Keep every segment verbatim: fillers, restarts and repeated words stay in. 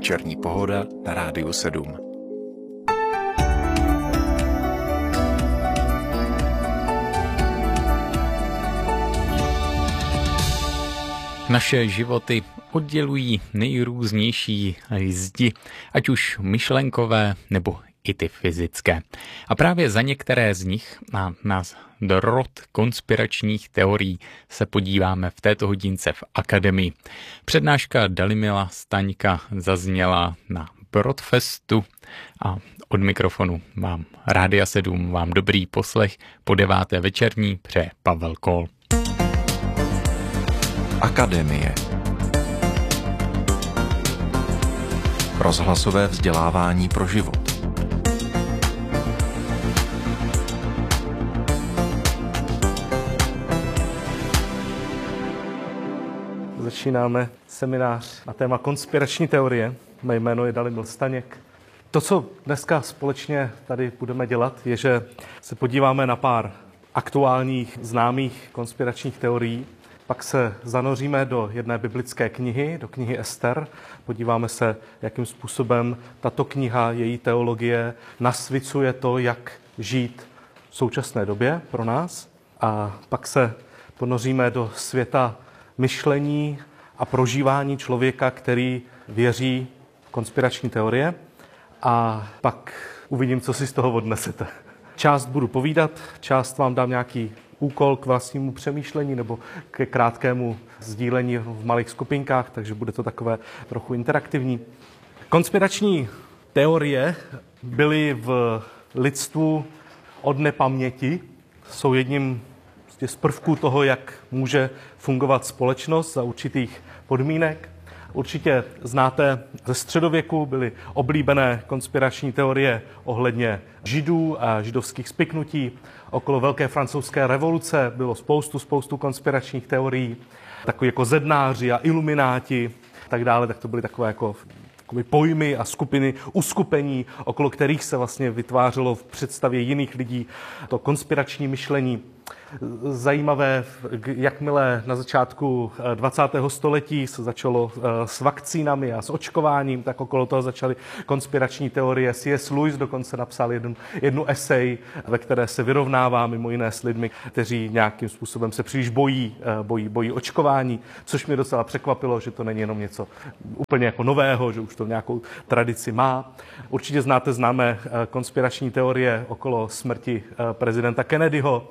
Večerní pohoda na Rádiu sedm. Naše životy oddělují nejrůznější zdi, ať už myšlenkové nebo i ty fyzické. A právě za některé z nich na nás drot konspiračních teorií se podíváme v této hodince v Akademii. Přednáška Dalimila Staňka zazněla na Brodfestu a od mikrofonu vám Rádia sedm, vám dobrý poslech, po deváté večerní přeje Pavel Kol. Akademie. Rozhlasové vzdělávání pro život. Začínáme seminář na téma konspirační teorie. Mé jméno je Dalimil Staněk. To, co dneska společně tady budeme dělat, je, že se podíváme na pár aktuálních známých konspiračních teorií. Pak se zanoříme do jedné biblické knihy, do knihy Ester. Podíváme se, jakým způsobem tato kniha, její teologie nasvěcuje to, jak žít v současné době pro nás. A pak se ponoříme do světa myšlení a prožívání člověka, který věří v konspirační teorie. A pak uvidím, co si z toho odnesete. Část budu povídat, část vám dám nějaký úkol k vlastnímu přemýšlení nebo ke krátkému sdílení v malých skupinkách, takže bude to takové trochu interaktivní. Konspirační teorie byly v lidstvu od nepaměti, jsou jedním z prvků toho, jak může fungovat společnost za určitých podmínek. Určitě znáte, ze středověku byly oblíbené konspirační teorie ohledně Židů a židovských spiknutí. Okolo Velké francouzské revoluce bylo spoustu, spoustu konspiračních teorií, takový jako zednáři a ilumináti a tak dále, tak to byly takové jako pojmy a skupiny, uskupení, okolo kterých se vlastně vytvářelo v představě jiných lidí to konspirační myšlení. Zajímavé, jakmile na začátku dvacátého století se začalo s vakcínami a s očkováním, tak okolo toho začaly konspirační teorie. C S. Lewis dokonce napsal jednu, jednu esej, ve které se vyrovnává mimo jiné s lidmi, kteří nějakým způsobem se příliš bojí, bojí, bojí očkování, což mě docela překvapilo, že to není jenom něco úplně jako nového, že už to nějakou tradici má. Určitě znáte známé konspirační teorie okolo smrti prezidenta Kennedyho,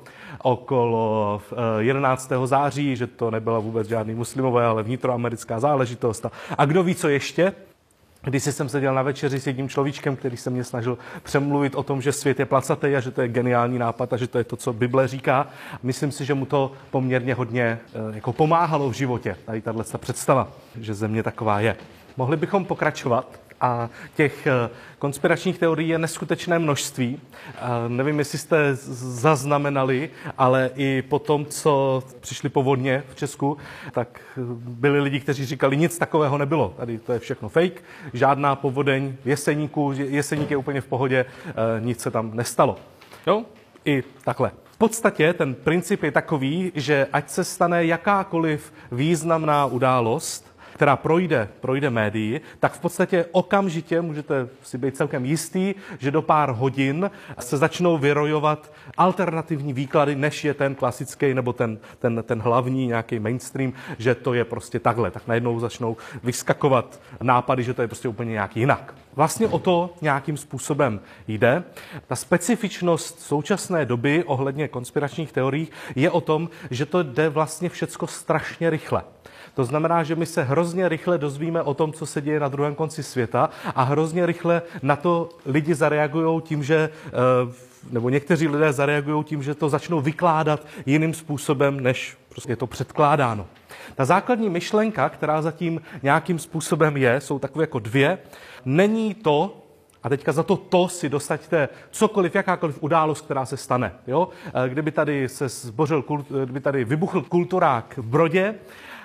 okolo jedenáctého září, že to nebyla vůbec žádný muslimové, ale vnitroamerická záležitost. A kdo ví, co ještě? Když jsem seděl na večeři s jedním človíčkem, který se mě snažil přemluvit o tom, že svět je placatý a že to je geniální nápad a že to je to, co Bible říká. Myslím si, že mu to poměrně hodně jako pomáhalo v životě. Tady tato představa, že země taková je. Mohli bychom pokračovat. A těch konspiračních teorií je neskutečné množství. Nevím, jestli jste zaznamenali, ale i po tom, co přišli povodně v Česku, tak byli lidi, kteří říkali, nic takového nebylo. Tady to je všechno fake, žádná povodeň v Jeseníku, Jeseník je úplně v pohodě, nic se tam nestalo. Jo? I takhle. V podstatě ten princip je takový, že ať se stane jakákoliv významná událost, která projde, projde médii, tak v podstatě okamžitě můžete si být celkem jistý, že do pár hodin se začnou vyrojovat alternativní výklady, než je ten klasický nebo ten, ten, ten hlavní nějaký mainstream, že to je prostě takhle. Tak najednou začnou vyskakovat nápady, že to je prostě úplně nějak jinak. Vlastně o to nějakým způsobem jde. Ta specifičnost současné doby ohledně konspiračních teorií je o tom, že to jde vlastně všecko strašně rychle. To znamená, že my se hrozně rychle dozvíme o tom, co se děje na druhém konci světa a hrozně rychle na to lidi zareagují tím, že, nebo někteří lidé zareagují tím, že to začnou vykládat jiným způsobem, než prostě je to předkládáno. Ta základní myšlenka, která zatím nějakým způsobem je, jsou takové jako dvě. Není to, a teďka za to to si dosaďte cokoliv, jakákoliv událost, která se stane. Jo? Kdyby tady se zbořil, kdyby tady vybuchl kulturák v Brodě,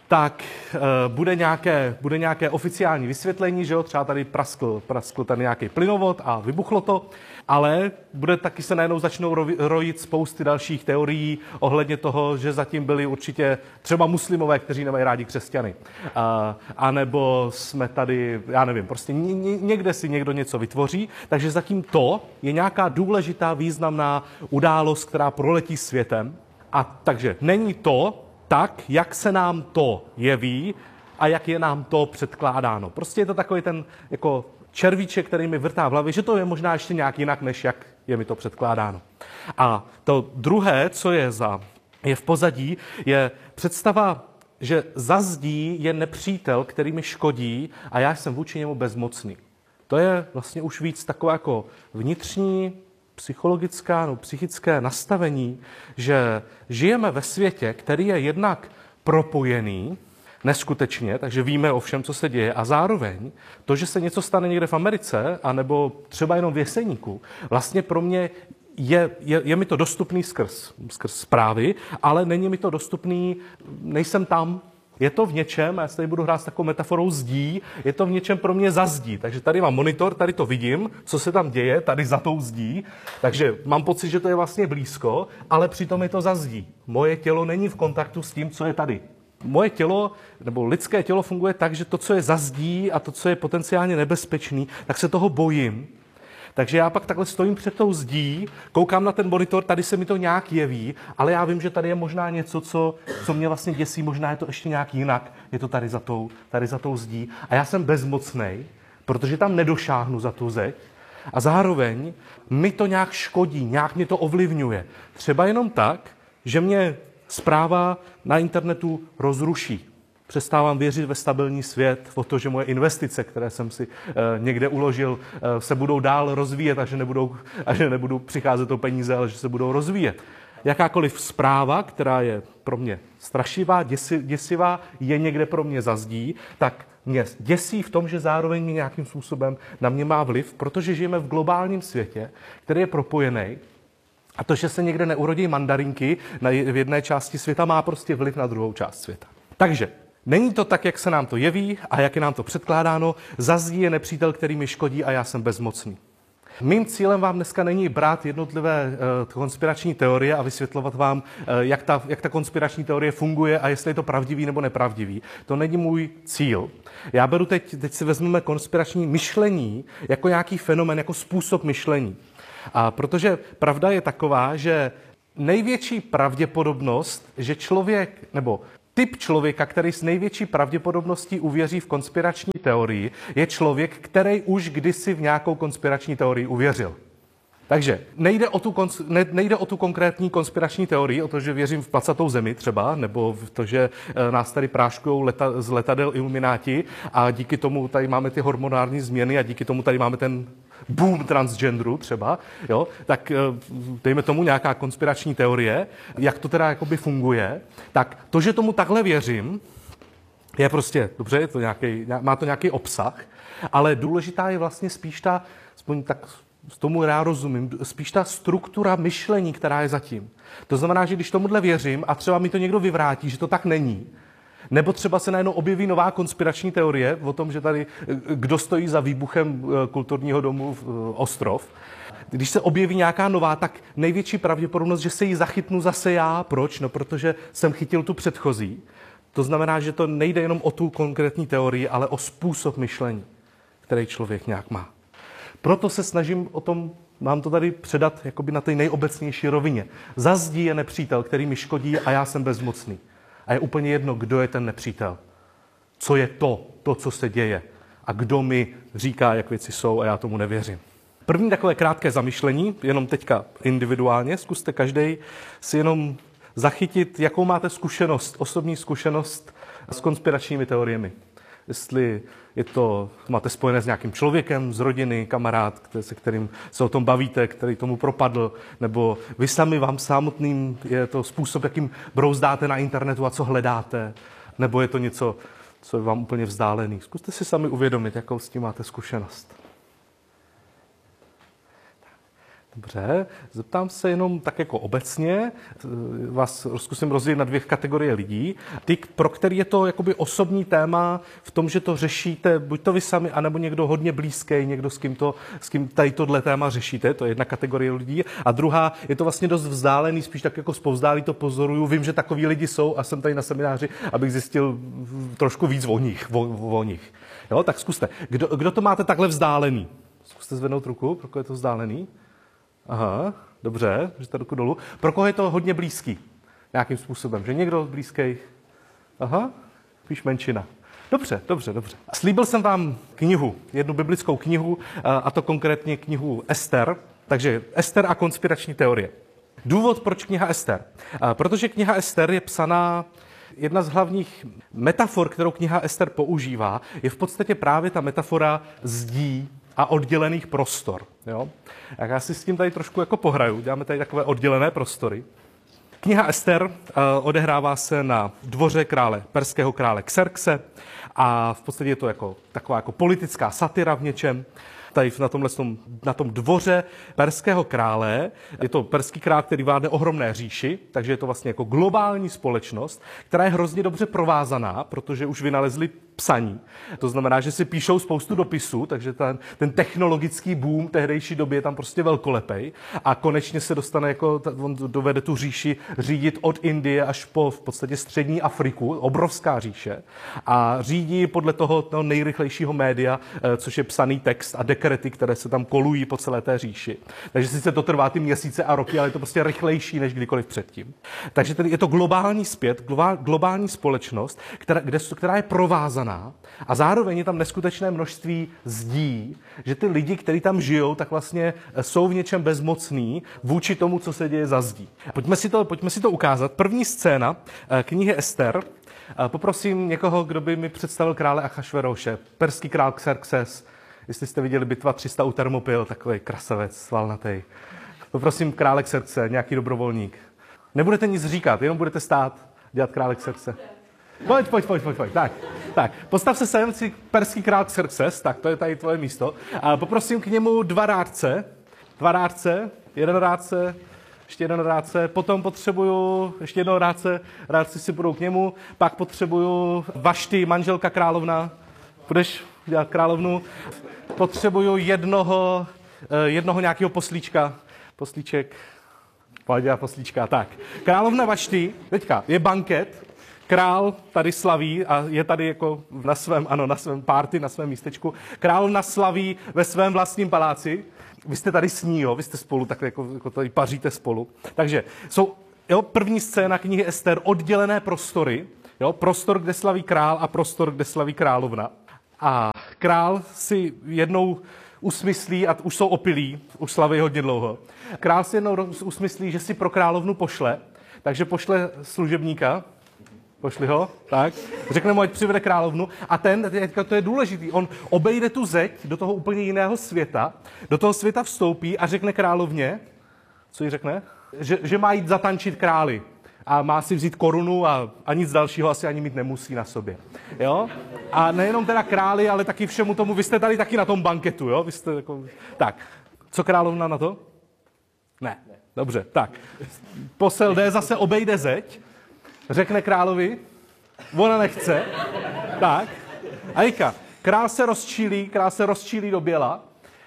tak e, bude, nějaké, bude nějaké oficiální vysvětlení, že jo, třeba tady praskl, praskl tady nějaký plynovod a vybuchlo to, ale bude taky se najednou začnou rojit spousty dalších teorií ohledně toho, že zatím byli určitě třeba muslimové, kteří nemají rádi křesťany. A, a nebo jsme tady, já nevím, prostě někde si někdo něco vytvoří, takže zatím to je nějaká důležitá, významná událost, která proletí světem. A takže není to tak, jak se nám to jeví a jak je nám to předkládáno. Prostě je to takový ten jako červíček, který mi vrtá v hlavě, že to je možná ještě nějak jinak, než jak je mi to předkládáno. A to druhé, co je, za, je v pozadí, je představa, že za zdí je nepřítel, který mi škodí a já jsem vůči němu bezmocný. To je vlastně už víc takové jako vnitřní, psychologická nebo psychické nastavení, že žijeme ve světě, který je jednak propojený, neskutečně, takže víme o všem, co se děje, a zároveň to, že se něco stane někde v Americe, anebo třeba jenom v Jeseníku, vlastně pro mě je, je, je mi to dostupný skrz, skrz zprávy, ale není mi to dostupný, nejsem tam. Je to v něčem, já se tady budu hrát s takovou metaforou zdí, je to v něčem pro mě za zdí. Takže tady mám monitor, tady to vidím, co se tam děje, tady za tou zdí. Takže mám pocit, že to je vlastně blízko, ale přitom je to za zdí. Moje tělo není v kontaktu s tím, co je tady. Moje tělo, nebo lidské tělo funguje tak, že to, co je za zdí a to, co je potenciálně nebezpečný, tak se toho bojím. Takže já pak takhle stojím před tou zdí, koukám na ten monitor, tady se mi to nějak jeví, ale já vím, že tady je možná něco, co, co mě vlastně děsí, možná je to ještě nějak jinak, je to tady za tou, tady za tou zdí. A já jsem bezmocnej, protože tam nedošáhnu za tu zeď a zároveň mi to nějak škodí, nějak mě to ovlivňuje. Třeba jenom tak, že mě zpráva na internetu rozruší. Přestávám věřit ve stabilní svět, o to, že moje investice, které jsem si e, někde uložil, e, se budou dál rozvíjet a že nebudou, a že nebudou přicházet o peníze, ale že se budou rozvíjet. Jakákoliv zpráva, která je pro mě strašivá, děsi, děsivá, je někde pro mě za zdí, tak mě děsí v tom, že zároveň mě nějakým způsobem na mě má vliv, protože žijeme v globálním světě, který je propojený. A to, že se někde neurodí mandarinky na v jedné části světa, má prostě vliv na druhou část světa. Takže není to tak, jak se nám to jeví a jak je nám to předkládáno. Za zdí je nepřítel, který mi škodí a já jsem bezmocný. Mým cílem vám dneska není brát jednotlivé uh, konspirační teorie a vysvětlovat vám, uh, jak, ta, jak ta konspirační teorie funguje a jestli je to pravdivý nebo nepravdivý. To není můj cíl. Já beru teď, teď si vezmeme konspirační myšlení jako nějaký fenomén, jako způsob myšlení. A protože pravda je taková, že největší pravděpodobnost, že člověk, nebo typ člověka, který s největší pravděpodobností uvěří v konspirační teorii, je člověk, který už kdysi v nějakou konspirační teorii uvěřil. Takže nejde o tu, ne, nejde o tu konkrétní konspirační teorii, o to, že věřím v placatou zemi třeba, nebo v to, že nás tady práškujou leta, z letadel ilumináti a díky tomu tady máme ty hormonální změny a díky tomu tady máme ten boom transgenderu třeba, jo, tak dejme tomu nějaká konspirační teorie, jak to teda jakoby funguje, tak to, že tomu takhle věřím, je prostě, dobře, je to nějaký, má to nějaký obsah, ale důležitá je vlastně spíš ta, aspoň tak s tomu já rozumím, spíš ta struktura myšlení, která je zatím. To znamená, že když tomuhle věřím a třeba mi to někdo vyvrátí, že to tak není, nebo třeba se najednou objeví nová konspirační teorie o tom, že tady kdo stojí za výbuchem kulturního domu Ostrov. Když se objeví nějaká nová, tak největší pravděpodobnost, že se jí zachytnu zase já. Proč? No, protože jsem chytil tu předchozí. To znamená, že to nejde jenom o tu konkrétní teorii, ale o způsob myšlení, který člověk nějak má. Proto se snažím o tom, mám to tady předat jakoby na té nejobecnější rovině. Za zdí je nepřítel, který mi škodí a já jsem bezmocný. A je úplně jedno, kdo je ten nepřítel. Co je to, to, co se děje. A kdo mi říká, jak věci jsou a já tomu nevěřím. První takové krátké zamyšlení, jenom teďka individuálně, zkuste každý si jenom zachytit, jakou máte zkušenost, osobní zkušenost s konspiračními teoriemi. Jestli je to, máte spojené s nějakým člověkem z rodiny, kamarád, se kterým se o tom bavíte, který tomu propadl, nebo vy sami vám samotným je to způsob, jakým brouzdáte na internetu a co hledáte, nebo je to něco, co je vám úplně vzdálený. Zkuste si sami uvědomit, jakou s tím máte zkušenost. Dobře, zeptám se jenom tak jako obecně, vás zkusím rozdělit na dvě kategorie lidí. Ty, pro který je to jakoby osobní téma v tom, že to řešíte, buď to vy sami, anebo někdo hodně blízký, někdo s kým, to, s kým tady tohle téma řešíte, to je jedna kategorie lidí. A druhá, je to vlastně dost vzdálený, spíš tak jako zpovzdálí to pozoruju. Vím, že takový lidi jsou a jsem tady na semináři, abych zjistil trošku víc o nich. O, o nich. Jo, tak zkuste. Kdo, kdo to máte takhle vzdálený? Zkuste zvednout ruku, pro koho je to vzdálený. Aha, dobře, můžete ruku dolů. Pro koho je to hodně blízký? Nějakým způsobem, že někdo blízký? Aha, spíš menšina. Dobře, dobře, dobře. Slíbil jsem vám knihu, jednu biblickou knihu, a to konkrétně knihu Ester. Takže Ester a konspirační teorie. Důvod, proč kniha Ester? Protože kniha Ester je psaná, jedna z hlavních metafor, kterou kniha Ester používá, je v podstatě právě ta metafora zdí a oddělených prostor. Jo? Jak já si s tím tady trošku jako pohraju, děláme tady takové oddělené prostory. Kniha Ester uh, odehrává se na dvoře krále, perského krále Xerxe a v podstatě je to jako, taková jako politická satira v něčem. Tady na, tomhle, na tom dvoře perského krále, je to perský král, který vládne ohromné říši, takže je to vlastně jako globální společnost, která je hrozně dobře provázaná, protože už vynalezli psaní. To znamená, že si píšou spoustu dopisů, takže ten, ten technologický boom tehdejší době je tam prostě velkolepej a konečně se dostane, jako, on dovede tu říši řídit od Indie až po v podstatě střední Afriku, obrovská říše, a řídí podle toho, toho nejrychlejšího média, což je psaný text a dekrety, které se tam kolují po celé té říši. Takže sice to trvá ty měsíce a roky, ale je to prostě rychlejší než kdykoliv předtím. Takže tedy je to globální svět, globální společnost, která, kde, která je provázaná a zároveň je tam neskutečné množství zdí, že ty lidi, kteří tam žijou, tak vlastně jsou v něčem bezmocní vůči tomu, co se děje za zdí. Pojďme si to, pojďme si to ukázat. První scéna knihy Ester. Poprosím někoho, kdo by mi představil krále Achašveroše, perský král Xerxes. Jestli jste viděli bitva tři sta u Termopyl, takový krasavec, svalnatý. Poprosím krále Xerxe, nějaký dobrovolník. Nebudete nic říkat, jenom budete stát, dělat krále Xerxe. Pojď, pojď, pojď, pojď, pojď. Tak, tak. Postav se sem, si perský král Xerxes, tak to je tady tvoje místo. A poprosím k němu dva rádce. Dva rádce, jeden rádce, ještě jeden rádce. Potom potřebuju ještě jednoho rádce, rádci si budou k němu. Pak potřebuju Vašty, manželka královna. Budeš dělat královnu. Potřebuju jednoho, jednoho nějakého poslíčka. Poslíček. Pojď dělat poslíčka. Tak. Královna Vašty, teďka je banket. Král tady slaví a je tady jako na svém, ano, na svém party, na svém místečku. Královna slaví ve svém vlastním paláci. Vy jste tady s ní, jo, vy jste spolu, tak jako, jako tady paříte spolu. Takže jsou, jo, první scéna knihy Ester, oddělené prostory. Jo, prostor, kde slaví král a prostor, kde slaví královna. A král si jednou usmyslí, a už jsou opilí, už slaví hodně dlouho. Král si jednou usmyslí, že si pro královnu pošle, takže pošle služebníka, pošli ho, tak, řekne mu, ať přivede královnu a ten, to je důležitý, on obejde tu zeď do toho úplně jiného světa, do toho světa vstoupí a řekne královně, co jí řekne? Že, že má jít zatančit králi a má si vzít korunu a, a nic dalšího asi ani mít nemusí na sobě, jo? A nejenom teda králi, ale taky všemu tomu, vy jste tady taky na tom banketu, jo? Vy jste jako, tak, co královna na to? Ne, dobře, tak, posel jde, zase obejde zeď, řekne královi, ona nechce, tak, a jika, král se rozčílí, král se rozčílí do běla,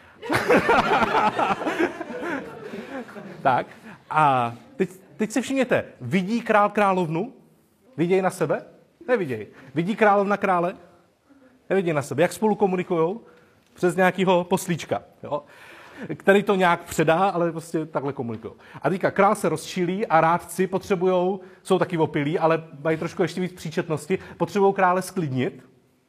tak, a teď, teď si všimněte, vidí král královnu, vidějí na sebe? Nevidějí. Vidí královna krále? Nevidějí na sebe. Jak spolu komunikujou? Přes nějakého poslíčka, jo? Který to nějak předá, ale prostě takhle komunikují. A teďka král se rozčílí a rádci potřebujou, jsou taky opilí, ale mají trošku ještě víc příčetnosti, potřebují krále sklidnit.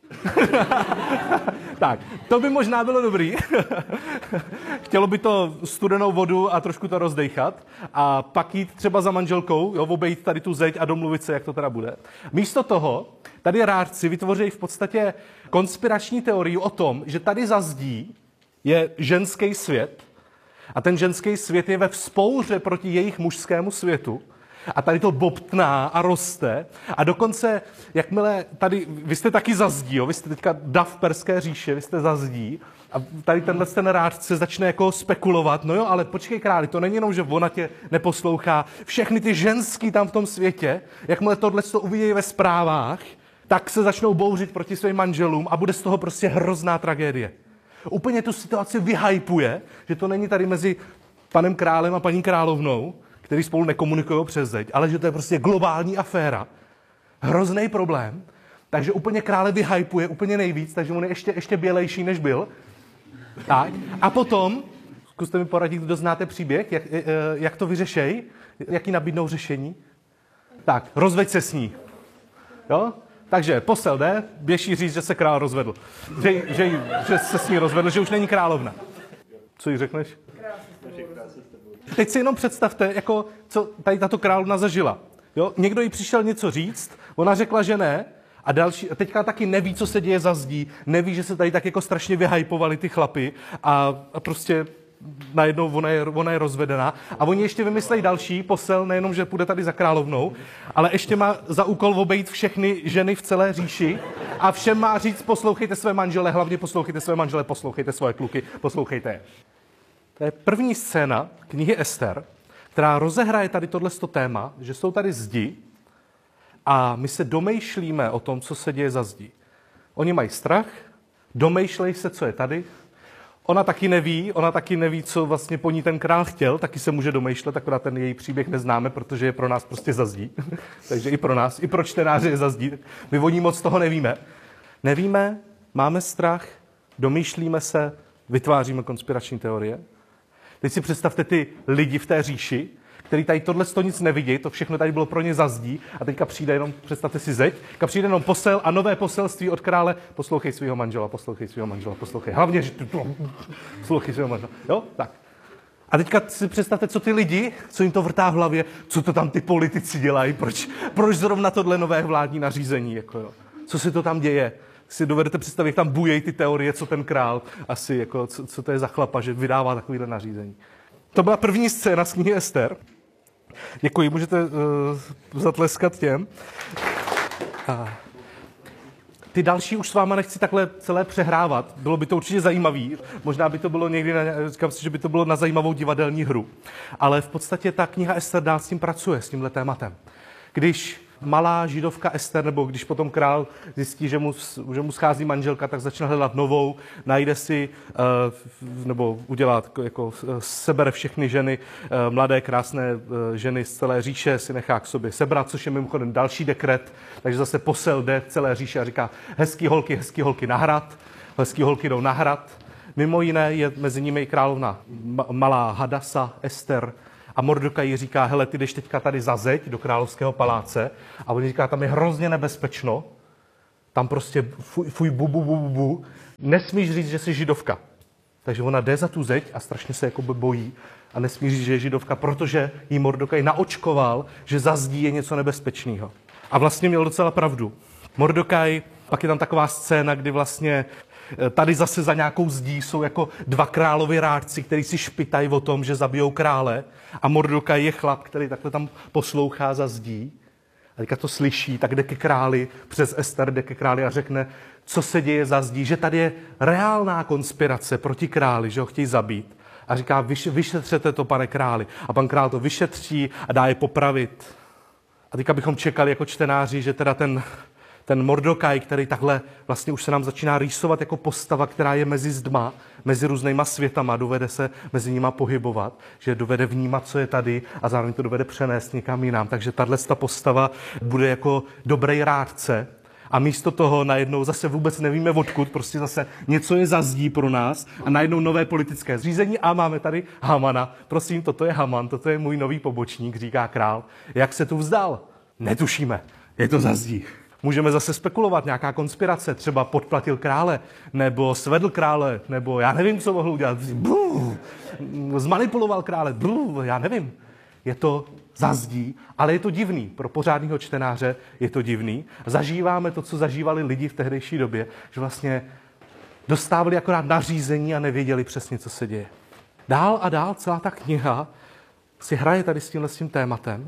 Tak, to by možná bylo dobrý. Chtělo by to studenou vodu a trošku to rozdejchat a pak jít třeba za manželkou, jo, obejít tady tu zeď a domluvit se, jak to teda bude. Místo toho, tady rádci vytvoří v podstatě konspirační teorii o tom, že tady za zdí je ženský svět a ten ženský svět je ve vzpouře proti jejich mužskému světu A tady to bobtná a roste. A dokonce, jakmile tady, vy jste taky za zdí, jo? Vy jste teďka dav perské říše, vy jste za zdí. A tady tenhle ten rádce začne jako spekulovat. No jo, ale počkej králi, to není jenom, že ona tě neposlouchá. Všechny ty ženský tam v tom světě, jakmile tohle to uvidí ve zprávách, tak se začnou bouřit proti svým manželům a bude z toho prostě hrozná tragédie. Úplně tu situaci vyhypuje, že to není tady mezi panem králem a paní královnou, který spolu nekomunikují přes zeď, ale že to je prostě globální aféra. Hrozný problém. Takže úplně krále vyhypuje úplně nejvíc, takže on je ještě, ještě bělejší, než byl. Tak. A potom, zkuste mi poradit, kdo znáte příběh, jak, jak to vyřešej, jaký nabídnou řešení. Tak, rozveď se s ní. Jo? Takže posel jde, běží říct, že se král rozvedl. Že, že, že se s ní rozvedl, že už není královna. Co jí řekneš? Teď si jenom představte, jako, co tady tato královna zažila. Jo? Někdo jí přišel něco říct, ona řekla, že ne, a další, teďka taky neví, co se děje za zdí, neví, že se tady tak jako strašně vyhypovali ty chlapy a, a prostě najednou ona je, ona je rozvedená. A oni ještě vymyslejí další posel, nejenom, že půjde tady za královnou, ale ještě má za úkol obejít všechny ženy v celé říši a všem má říct, poslouchejte své manžele, hlavně poslouchejte své manžele, poslouchejte svoje kluky, poslouchejte je. To je první scéna knihy Ester, která rozehraje tady tohleto téma, že jsou tady zdi a my se domýšlíme o tom, co se děje za zdí. Oni mají strach, domýšlejí se, co je tady. Ona taky neví, ona taky neví, co vlastně po ní ten král chtěl, taky se může domýšlet, akorát ten její příběh neznáme, protože je pro nás prostě za zdí. Takže i pro nás, i pro čtenáře je za zdí. My o ní moc toho nevíme. Nevíme, máme strach, domýšlíme se, vytváříme konspirační teorie. Teď si představte ty lidi v té říši, který tady tohle to nic nevidí, to všechno tady bylo pro ně za zdí a teďka přijde jenom, představte si zeď, teďka přijde jenom posel a nové poselství od krále, poslouchej svého manžela, poslouchej svého manžela, poslouchej. Hlavně, že tu, poslouchej svého manžela. Jo, tak. A teďka si představte, co ty lidi, co jim to vrtá v hlavě, co to tam ty politici dělají, proč, proč zrovna tohle nové vládní nařízení, jako jo. Co se to tam děje? Si dovedete představit, jak tam bujejí ty teorie, co ten král asi, jako, co, co to je za chlapa, že vydává takovýhle nařízení. To byla první scéna z knihy Ester. Děkuji, můžete uh, zatleskat těm. A ty další už s váma nechci takhle celé přehrávat. Bylo by to určitě zajímavý. Možná by to bylo někdy, na, říkám si, že by to bylo na zajímavou divadelní hru. Ale v podstatě ta kniha Ester dál s tím pracuje, s tímhle tématem. Když malá židovka Ester, nebo když potom král zjistí, že mu, že mu schází manželka, tak začne hledat novou, najde si, nebo udělá, jako sebere všechny ženy, mladé, krásné ženy z celé říše si nechá k sobě sebrat, což je mimochodem další dekret, takže zase posel jde celé říše a říká, hezký holky, hezký holky na hrad, hezký holky jdou na hrad. Mimo jiné je mezi nimi i královna malá Hadasa, Ester, a Mordokaj jí říká, hele, ty jdeš teďka tady za zeď do královského paláce a on říká, tam je hrozně nebezpečno, tam prostě fuj, fuj bu, bu, bu, bu, bu, nesmíš říct, že jsi židovka. Takže ona jde za tu zeď a strašně se jako bojí a nesmí říct, že je židovka, protože jí Mordokaj naočkoval, že za zdí je něco nebezpečného. A vlastně měl docela pravdu. Mordokaj, pak je tam taková scéna, kdy vlastně tady zase za nějakou zdí jsou jako dva královi rádci, kteří si špitají o tom, že zabijou krále. A Mordokaj je chlap, který takhle tam poslouchá za zdí. A teďka to slyší, tak jde ke králi, přes Ester jde ke králi a řekne, co se děje za zdí, že tady je reálná konspirace proti králi, že ho chtějí zabít. A říká, Vyš, vyšetřete to, pane králi. A pan král to vyšetří a dá je popravit. A teďka bychom čekali jako čtenáři, že teda ten... Ten Mordokaj, který takhle vlastně už se nám začíná rýsovat jako postava, která je mezi zdma, mezi různýma světama, dovede se mezi nima pohybovat, že dovede vnímat, co je tady a zároveň to dovede přenést někam jinam. Takže tato postava bude jako dobrý rádce a místo toho najednou zase vůbec nevíme odkud, prostě zase něco je za zdí pro nás a najednou nové politické zřízení a máme tady Hamana. Prosím, toto je Haman, toto je můj nový pobočník, říká král. Jak se tu vzdal? Netušíme, je to za zdí. Můžeme zase spekulovat, nějaká konspirace, třeba podplatil krále, nebo svedl krále, nebo já nevím, co mohl udělat. Bluh, zmanipuloval krále, bluh, já nevím. Je to za zdí, ale je to divný. Pro pořádného čtenáře je to divný. Zažíváme to, co zažívali lidi v tehdejší době, že vlastně dostávali akorát nařízení a nevěděli přesně, co se děje. Dál a dál celá ta kniha si hraje tady s tímhle s tím tématem.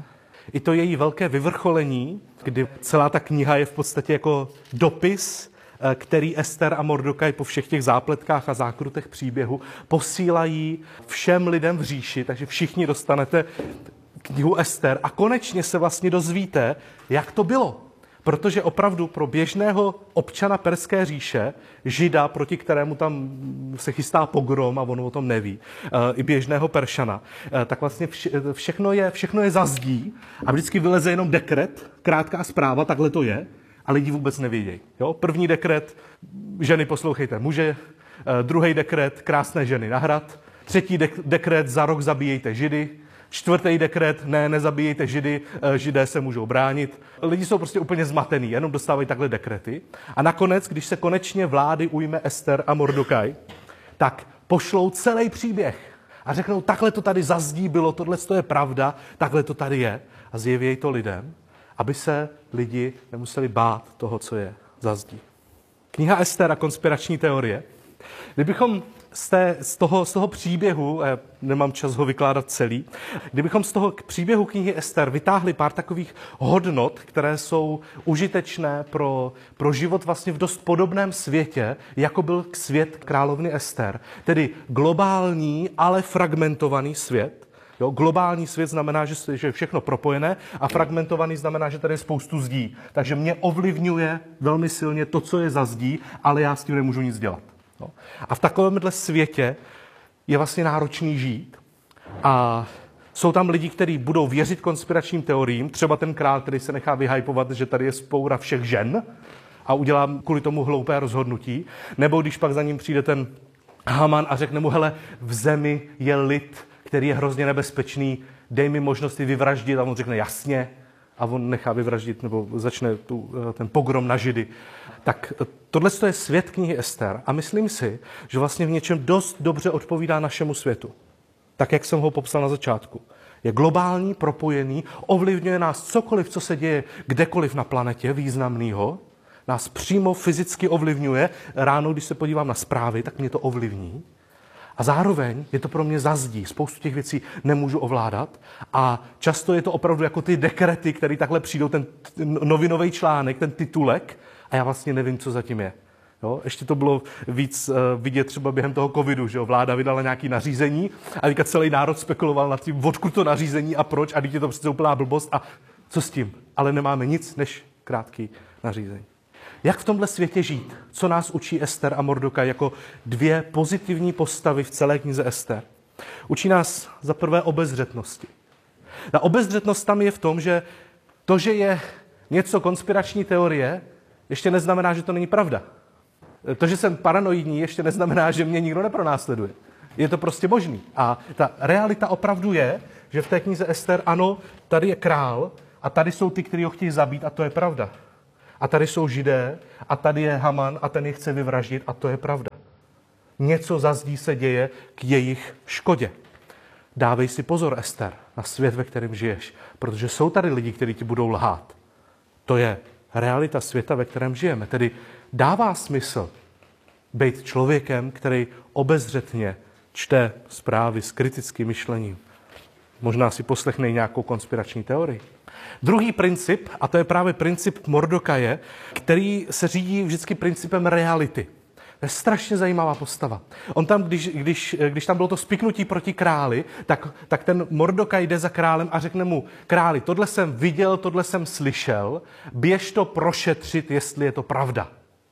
i to její velké vyvrcholení, kdy celá ta kniha je v podstatě jako dopis, který Ester a Mordokaj po všech těch zápletkách a zákrutech příběhu posílají všem lidem v říši, takže všichni dostanete knihu Ester a konečně se vlastně dozvíte, jak to bylo. Protože opravdu pro běžného občana Perské říše, Žida, proti kterému tam se chystá pogrom a on o tom neví, i běžného Peršana, tak vlastně všechno je, všechno je za zdí a vždycky vyleze jenom dekret, krátká zpráva, takhle to je, a lidi vůbec nevědějí. Jo? První dekret, ženy poslouchejte muže, druhý dekret, krásné ženy na hrad, třetí dek- dekret, za rok zabíjejte Židy, čtvrtý dekret, ne, nezabíjejte Židy, Židé se můžou bránit. Lidi jsou prostě úplně zmatený, jenom dostávají takhle dekrety. A nakonec, když se konečně vlády ujme Ester a Mordokaj, tak pošlou celý příběh a řeknou, takhle to tady za zdí bylo, tohle to je pravda, takhle to tady je. A zjevějí to lidem, aby se lidi nemuseli bát toho, co je za zdí. Kniha Ester a konspirační teorie. Kdybychom z, té, z, toho, z toho příběhu, já nemám čas ho vykládat celý, kdybychom z toho příběhu knihy Ester vytáhli pár takových hodnot, které jsou užitečné pro, pro život vlastně v dost podobném světě, jako byl svět královny Ester, tedy globální, ale fragmentovaný svět. Jo, globální svět znamená, že, že je všechno propojené a fragmentovaný znamená, že tady je spoustu zdí. Takže mě ovlivňuje velmi silně to, co je za zdí, ale já s tím nemůžu nic dělat. Jo. A v takovémhle světě je vlastně náročný žít. A jsou tam lidi, kteří budou věřit konspiračním teoriím, třeba ten král, který se nechá vyhypovat, že tady je spoura všech žen a udělá kvůli tomu hloupé rozhodnutí. Nebo když pak za ním přijde ten Haman a řekne mu, hele, v zemi je lid, který je hrozně nebezpečný, dej mi možnosti vyvraždit, a on řekne jasně, a on nechá vyvraždit, nebo začne tu, ten pogrom na Židy. Tak tohle je svět knihy Ester a myslím si, že vlastně v něčem dost dobře odpovídá našemu světu. Tak, jak jsem ho popsal na začátku. Je globální, propojený, ovlivňuje nás cokoliv, co se děje kdekoliv na planetě významného, nás přímo fyzicky ovlivňuje. Ráno, když se podívám na zprávy, tak mě to ovlivní. A zároveň je to pro mě za zdí. Spoustu těch věcí nemůžu ovládat. A často je to opravdu jako ty dekrety, které takhle přijdou, ten novinový článek, ten titulek, a já vlastně nevím, co zatím je. Jo? Ještě to bylo víc uh, vidět třeba během toho covidu, že jo? Vláda vydala nějaké nařízení a teďka celý národ spekuloval nad tím, odkud to nařízení a proč, a teď je to přece úplná blbost a co s tím. Ale nemáme nic než krátký nařízení. Jak v tomhle světě žít? Co nás učí Ester a Mordokaj jako dvě pozitivní postavy v celé knize Ester? Učí nás za prvé obezřetnosti. Ta obezřetnost tam je v tom, že to, že je něco konspirační teorie, ještě neznamená, že to není pravda. To, že jsem paranoidní, ještě neznamená, že mě nikdo nepronásleduje. Je to prostě možný. A ta realita opravdu je, že v té knize Ester, ano, tady je král a tady jsou ty, kteří ho chtějí zabít, a to je pravda. A tady jsou Židé a tady je Haman a ten je chce vyvraždit, a to je pravda. Něco za zdí se děje k jejich škodě. Dávej si pozor, Ester, na svět, ve kterém žiješ, protože jsou tady lidi, kteří ti budou lhát. To je realita světa, ve kterém žijeme. Tedy dává smysl být člověkem, který obezřetně čte zprávy s kritickým myšlením. Možná si poslechne nějakou konspirační teorii. Druhý princip, a to je právě princip Mordokaje, který se řídí vždycky principem reality. To je strašně zajímavá postava. On tam, když, když, když tam bylo to spiknutí proti králi, tak, tak ten Mordokaj jde za králem a řekne mu, králi, tohle jsem viděl, tohle jsem slyšel, běž to prošetřit, jestli je to pravda.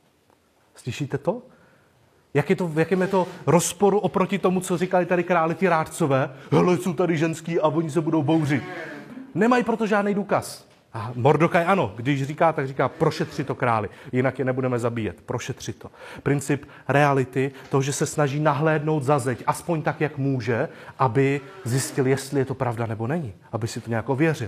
Slyšíte to? Jak je to, v jakém je to rozporu oproti tomu, co říkali tady králi ti rádcové? Hele, jsou tady ženský a oni se budou bouřit. Nemají proto žádný důkaz. A Mordokaj ano, když říká, tak říká, prošetři to králi, jinak je nebudeme zabíjet. Prošetři to. Princip reality, toho, že se snaží nahlédnout za zeď, aspoň tak, jak může, aby zjistil, jestli je to pravda nebo není. Aby si to nějak ověřil.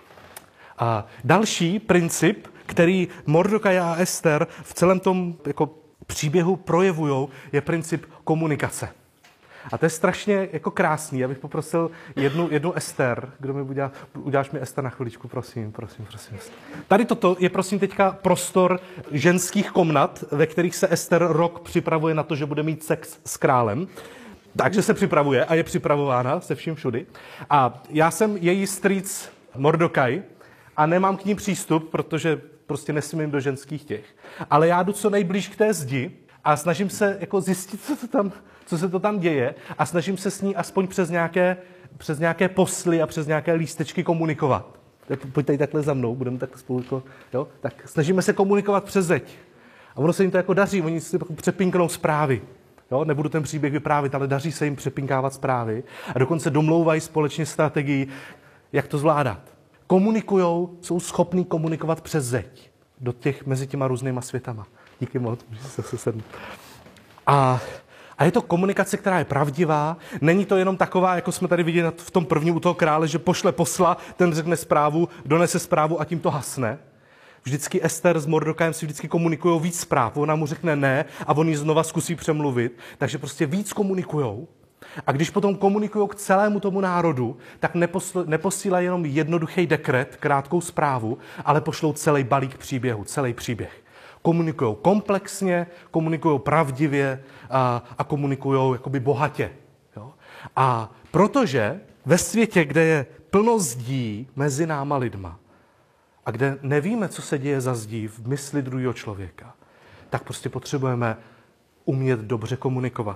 A další princip, který Mordokaj a Ester v celém tom jako příběhu projevujou, je princip komunikace. A to je strašně jako krásný. Já bych poprosil jednu, jednu Ester. Kdo mi udělá, uděláš mi Ester na chviličku, prosím, prosím, prosím. Tady toto je prosím teďka prostor ženských komnat, ve kterých se Ester rok připravuje na to, že bude mít sex s králem. Takže se připravuje a je připravována se vším všudy. A já jsem její strýc Mordokaj a nemám k ní přístup, protože prostě nesmím do ženských těch. Ale já jdu co nejblíž k té zdi a snažím se jako zjistit, co, to tam, co se to tam děje a snažím se s ní aspoň přes nějaké, přes nějaké posly a přes nějaké lístečky komunikovat. Tak pojď tady takhle za mnou, budeme takhle spolu, jako, jo? Tak snažíme se komunikovat přes zeď. A ono se jim to jako daří, oni si přepinknou zprávy. Jo? Nebudu ten příběh vyprávět, ale daří se jim přepinkávat zprávy a dokonce domlouvají společně strategii, jak to zvládat. Komunikujou, jsou schopní komunikovat přes zeď do těch mezi těma různýma světama. Díky moc, můžu se sesednout. A, a je to komunikace, která je pravdivá. Není to jenom taková, jako jsme tady viděli v tom prvním u toho krále, že pošle posla, ten řekne zprávu, donese zprávu a tím to hasne. Vždycky Ester s Mordokajem si vždycky komunikují víc zpráv. Ona mu řekne ne a on ji znova zkusí přemluvit. Takže prostě víc komunikujou. A když potom komunikují k celému tomu národu, tak neposl- neposílají jenom jednoduchý dekret, krátkou zprávu, ale pošlou celý balík příběhu, celý příběh. Komunikují komplexně, komunikují pravdivě a, a komunikují jakoby bohatě. Jo? A protože ve světě, kde je plno zdí mezi náma lidma a kde nevíme, co se děje za zdí v mysli druhého člověka, tak prostě potřebujeme umět dobře komunikovat.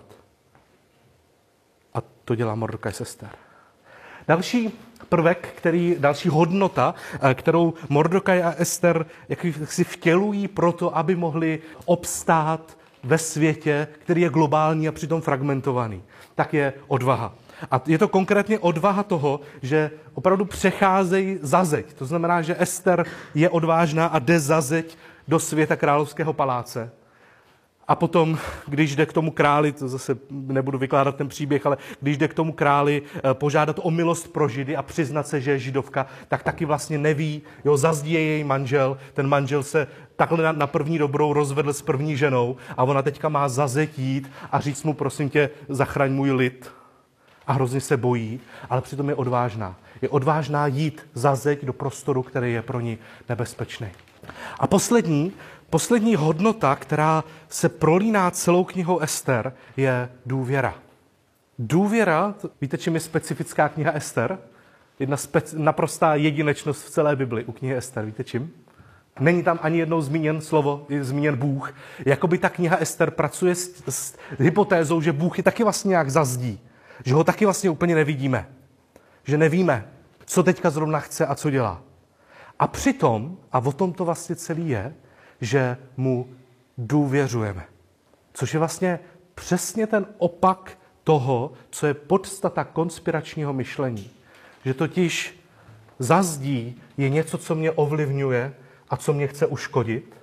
A to dělá Mordokaj s Ester. Další prvek, který, další hodnota, kterou Mordokaj a Ester jak si vtělují proto, aby mohli obstát ve světě, který je globální a přitom fragmentovaný, tak je odvaha. A je to konkrétně odvaha toho, že opravdu přecházejí za zeď. To znamená, že Ester je odvážná a jde za zeď do světa královského paláce. A potom, když jde k tomu králi, to zase nebudu vykládat ten příběh, ale když jde k tomu králi požádat o milost pro Židy a přiznat se, že je židovka, tak taky vlastně neví, jo, zazdí je její manžel, ten manžel se takhle na první dobrou rozvedl s první ženou a ona teďka má za zeď jít a říct mu, prosím tě, zachraň můj lid. A hrozně se bojí, ale přitom je odvážná. Je odvážná jít za zeď do prostoru, který je pro ní nebezpečný. A poslední, poslední hodnota, která se prolíná celou knihou Ester, je důvěra. Důvěra, víte, čím je specifická kniha Ester? Jedna speci- naprostá jedinečnost v celé Bibli u knihy Ester, víte čím? Není tam ani jednou zmíněn slovo, je zmíněn Bůh. Jakoby ta kniha Ester pracuje s, s hypotézou, že Bůh je taky vlastně nějak zazdí. Že ho taky vlastně úplně nevidíme. Že nevíme, co teďka zrovna chce a co dělá. A přitom, a o tom to vlastně celý je, že mu důvěřujeme. Což je vlastně přesně ten opak toho, co je podstata konspiračního myšlení. Že totiž zazdí je něco, co mě ovlivňuje a co mě chce uškodit.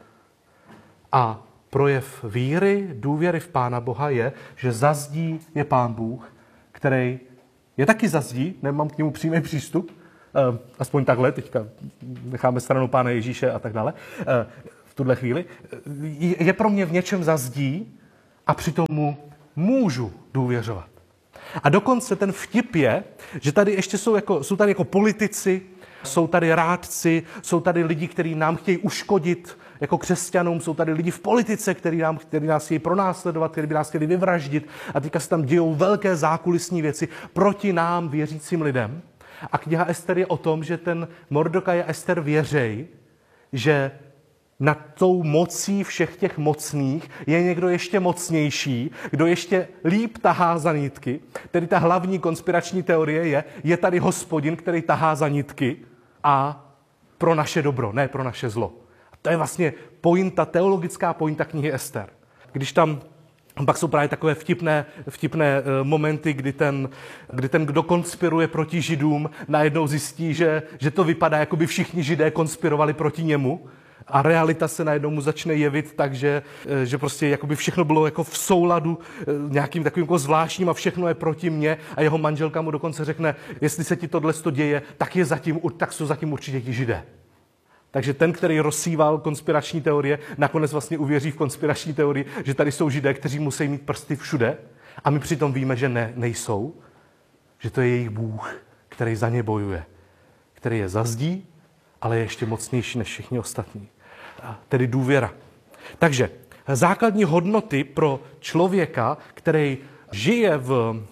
A projev víry, důvěry v Pána Boha je, že zazdí je Pán Bůh, který je taky zazdí, nemám k němu přímý přístup, aspoň takhle, teďka necháme stranou Pána Ježíše a tak dále, v tuhle chvíli, je pro mě v něčem zazdí a přitom mu můžu důvěřovat. A dokonce ten vtip je, že tady ještě jsou, jako, jsou tady jako politici, jsou tady rádci, jsou tady lidi, kteří nám chtějí uškodit jako křesťanům, jsou tady lidi v politice, kteří, nám, kteří nás chtějí pronásledovat, kteří by nás chtěli vyvraždit a teďka se tam dějou velké zákulisní věci proti nám věřícím lidem. A kniha Ester je o tom, že ten Mordokaj a Ester věří, že nad tou mocí všech těch mocných je někdo ještě mocnější, kdo ještě líp tahá za nitky. Tedy ta hlavní konspirační teorie je, je tady Hospodin, který tahá za nitky a pro naše dobro, ne pro naše zlo. A to je vlastně pointa, teologická pointa knihy Ester. Když tam pak jsou právě takové vtipné, vtipné momenty, kdy ten, kdy ten, kdo konspiruje proti Židům, najednou zjistí, že, že to vypadá, jako by všichni Židé konspirovali proti němu. A realita se najednou mu začne jevit tak, že, že prostě jakoby všechno bylo jako v souladu nějakým takovým jako zvláštním a všechno je proti mně. A jeho manželka mu dokonce řekne, jestli se ti tohle děje, tak, je zatím, tak jsou zatím určitě ti Židé. Takže ten, který rozsíval konspirační teorie, nakonec vlastně uvěří v konspirační teorii, že tady jsou Židé, kteří musí mít prsty všude. A my přitom víme, že ne, nejsou. Že to je jejich Bůh, který za ně bojuje. Který je zazdí, ale je ještě mocnější než všichni ostatní. Tedy důvěra. Takže základní hodnoty pro člověka, který žije v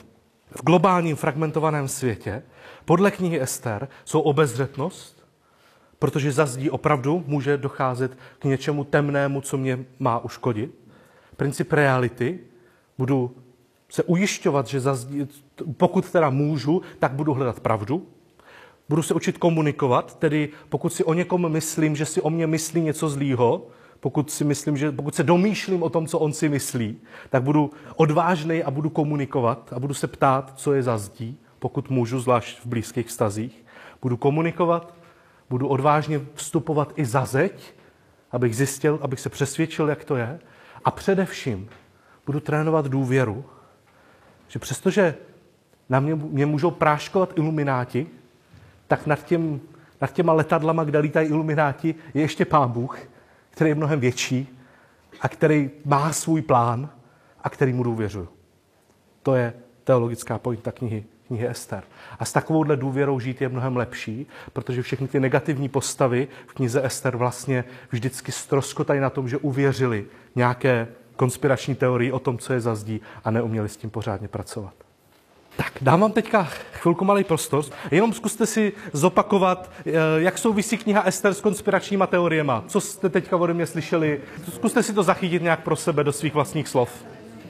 v globálním fragmentovaném světě podle knihy Ester jsou obezřetnost, protože za zdí opravdu může docházet k něčemu temnému, co mě má uškodit. Princip reality, budu se ujišťovat, že za zdí, pokud teda můžu, tak budu hledat pravdu. Budu se učit komunikovat, tedy pokud si o někom myslím, že si o mě myslí něco zlýho, pokud si myslím, že pokud se domýšlím o tom, co on si myslí, tak budu odvážnej a budu komunikovat a budu se ptát, co je za zdí, pokud můžu, zvlášť v blízkých vztazích. Budu komunikovat, budu odvážně vstupovat i za zeď, abych zjistil, abych se přesvědčil, jak to je. A především budu trénovat důvěru, že přestože na mě, mě můžou práškovat ilumináti, tak nad, těm, nad těma letadlama, kde lítají ilumináti, je ještě Pán Bůh, který je mnohem větší a který má svůj plán a který mu důvěřuju. To je teologická pointa knihy, knihy Ester. A s takovouhle důvěrou žít je mnohem lepší, protože všechny ty negativní postavy v knize Ester vlastně vždycky ztroskotají na tom, že uvěřili nějaké konspirační teorii o tom, co je za zdí a neuměli s tím pořádně pracovat. Tak, dám vám teďka chvilku malý prostor. Jenom zkuste si zopakovat, jak souvisí kniha Ester s konspiračníma teoriema. Co jste teďka ode mě slyšeli? Zkuste si to zachytit nějak pro sebe do svých vlastních slov.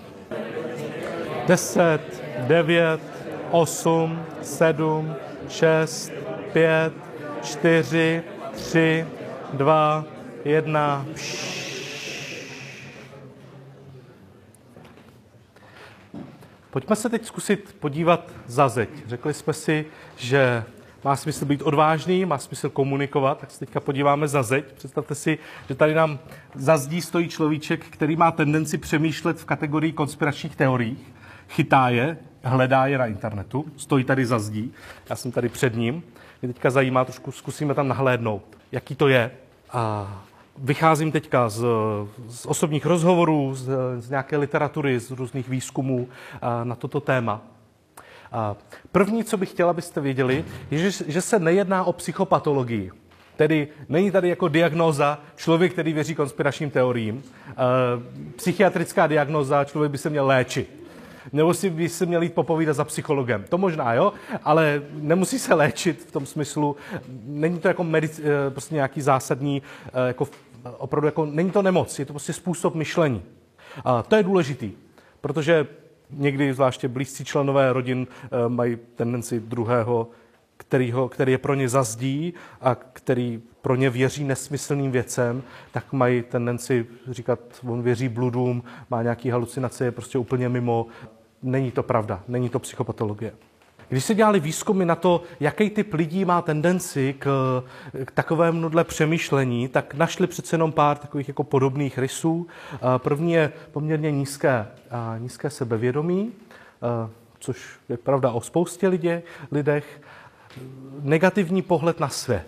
Deset, devět, osm, sedm, šest, pět, čtyři, tři, dva, jedna. Pojďme se teď zkusit podívat za zeď. Řekli jsme si, že má smysl být odvážný, má smysl komunikovat, tak se teďka podíváme za zeď. Představte si, že tady nám za zdí stojí človíček, který má tendenci přemýšlet v kategorii konspiračních teorií. Chytá je, hledá je na internetu, stojí tady za zdí. Já jsem tady před ním. Mě teďka zajímá, trošku zkusíme tam nahlédnout, jaký to je. A vycházím teďka z, z osobních rozhovorů, z, z nějaké literatury, z různých výzkumů na toto téma. První, co bych chtěla, abyste věděli, je, že, že se nejedná o psychopatologii. Tedy není tady jako diagnóza člověk, který věří konspiračním teoriím. Psychiatrická diagnóza, člověk by se měl léčit. Nebo si by se měl jít popovídat za psychologem. To možná, jo, ale nemusí se léčit v tom smyslu. Není to jako medic, prostě nějaký zásadní, jako opravdu jako, není to nemoc, je to prostě způsob myšlení. A to je důležitý, protože někdy zvláště blízcí členové rodin mají tendenci druhého, kterýho, který je pro ně za zdí a který pro ně věří nesmyslným věcem, tak mají tendenci říkat, on věří bludům, má nějaký halucinace, je prostě úplně mimo. Není to pravda, není to psychopatologie. Když se dělali výzkumy na to, jaký typ lidí má tendenci k, k takovémhle přemýšlení, tak našli přece jenom pár takových jako podobných rysů. První je poměrně nízké, nízké sebevědomí, což je pravda o spoustě lidé, lidech. Negativní pohled na svět.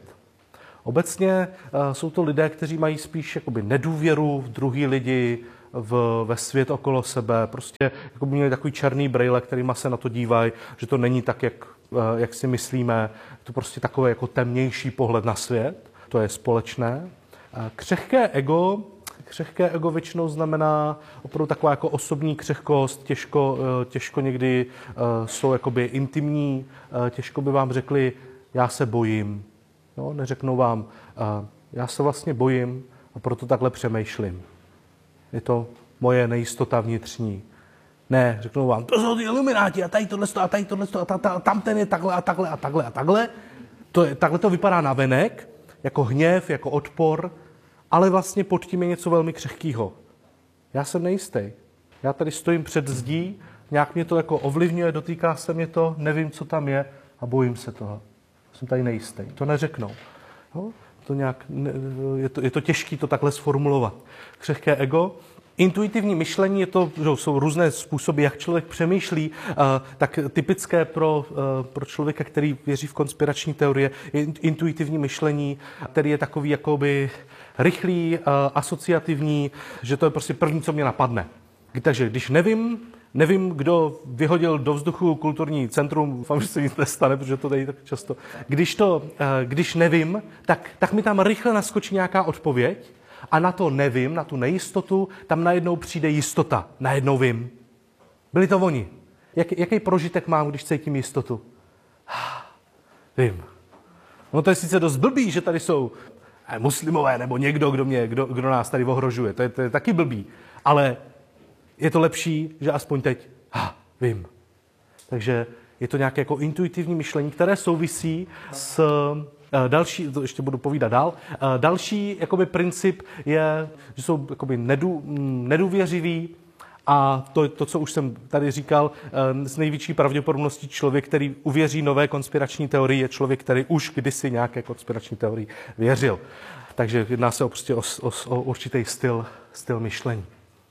Obecně jsou to lidé, kteří mají spíš jakoby nedůvěru v druhý lidi, v, ve svět okolo sebe. Prostě jako by měli takový černý brejle, kterýma se na to dívají, že to není tak, jak, jak si myslíme. To prostě takový jako temnější pohled na svět. To je společné. Křehké ego, křehké ego většinou znamená opravdu taková jako osobní křehkost, těžko, těžko někdy jsou jakoby intimní, těžko by vám řekli, já se bojím. No, neřeknou vám, já se vlastně bojím a proto takhle přemýšlím. Je to moje nejistota vnitřní. Ne, řeknou vám, to jsou ty ilumináti a tady tohle a tady tohle a ta, ta, tam ten je takhle a takhle a takhle a takhle. To je, takhle to vypadá navenek, jako hněv, jako odpor, ale vlastně pod tím je něco velmi křehkýho. Já jsem nejistý. Já tady stojím před zdí, nějak mě to jako ovlivňuje, dotýká se mě to, nevím, co tam je a bojím se toho. Jsem tady nejistý. To neřeknou. No, to nějak, je, to, je to těžké to takhle sformulovat. Křehké ego. Intuitivní myšlení, je to, že jsou různé způsoby, jak člověk přemýšlí, tak typické pro, pro člověka, který věří v konspirační teorie, je intuitivní myšlení, který je takový jakoby rychlý, asociativní, že to je prostě první, co mě napadne. Takže když nevím, nevím, kdo vyhodil do vzduchu kulturní centrum, doufám, že se nic nestane, protože to není tak často. Když, to, když nevím, tak, tak mi tam rychle naskočí nějaká odpověď a na to nevím, na tu nejistotu, tam najednou přijde jistota. Najednou vím. Byli to oni. Jak, jaký prožitek mám, když cítím jistotu? Vím. No to je sice dost blbý, že tady jsou muslimové nebo někdo, kdo, mě, kdo, kdo nás tady ohrožuje. To je, to je taky blbý. Ale je to lepší, že aspoň teď ha, vím. Takže je to nějaké jako intuitivní myšlení, které souvisí s uh, další, to ještě budu povídat dál, uh, další jakoby princip je, že jsou jakoby nedů, nedůvěřiví a to, to, co už jsem tady říkal, uh, s největší pravděpodobností člověk, který uvěří nové konspirační teorii, je člověk, který už kdysi nějaké konspirační teorii věřil. Takže jedná se prostě o, o, o určitý styl, styl myšlení.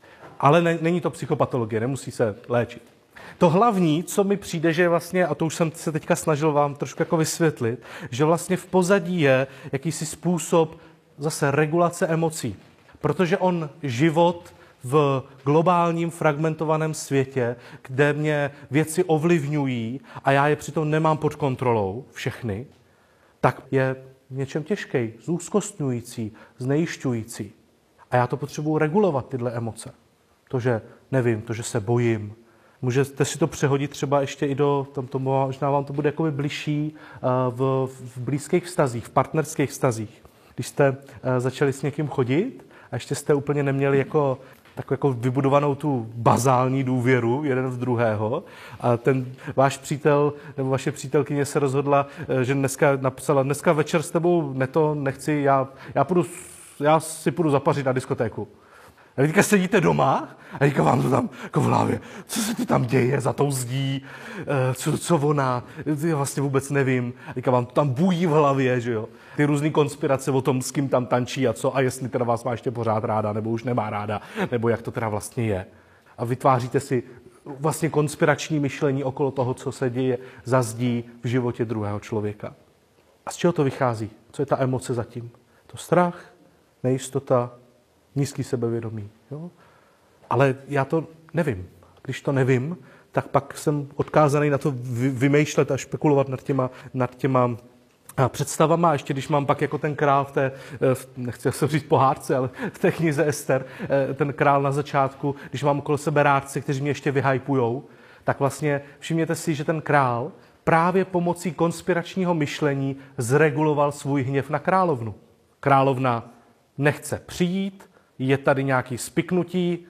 Ale ne, není to psychopatologie, nemusí se léčit. To hlavní, co mi přijde, že vlastně, a to už jsem se teďka snažil vám trošku jako vysvětlit, že vlastně v pozadí je jakýsi způsob zase regulace emocí. Protože on život v globálním fragmentovaném světě, kde mě věci ovlivňují a já je přitom nemám pod kontrolou, všechny, tak je v něčem těžký, zúzkostňující, znejišťující. A já to potřebuji regulovat, tyhle emoce. To, že nevím, to, že se bojím. Můžete si to přehodit třeba ještě i do, tam to, možná vám to bude jakoby bližší v, v blízkých vztazích, v partnerských vztazích. Když jste začali s někým chodit a ještě jste úplně neměli jako, takovou jako vybudovanou tu bazální důvěru jeden v druhého a ten váš přítel nebo vaše přítelkyně se rozhodla, že dneska napsala, dneska večer s tebou ne to nechci, já, já, půjdu, já si půjdu zapařit na diskotéku. A teďka sedíte doma a teďka vám to tam jako v hlavě, co se to tam děje za tou zdí, co, co ona, já vlastně vůbec nevím. A teďka vám to tam bují v hlavě, že jo. Ty různý konspirace o tom, s kým tam tančí a co a jestli teda vás má ještě pořád ráda, nebo už nemá ráda, nebo jak to teda vlastně je. A vytváříte si vlastně konspirační myšlení okolo toho, co se děje za zdí v životě druhého člověka. A z čeho to vychází? Co je ta emoce zatím? To strach, nejistota, nízký sebevědomí. Jo? Ale já to nevím. Když to nevím, tak pak jsem odkázaný na to vymýšlet a špekulovat nad těma, nad těma představama. A ještě když mám pak jako ten král v té, nechci se říct pohádce, ale v té knize Ester, ten král na začátku, když mám okolo sebe rádce, kteří mě ještě vyhypujou, tak vlastně všimněte si, že ten král právě pomocí konspiračního myšlení zreguloval svůj hněv na královnu. Královna nechce přijít, je tady nějaký spiknutí,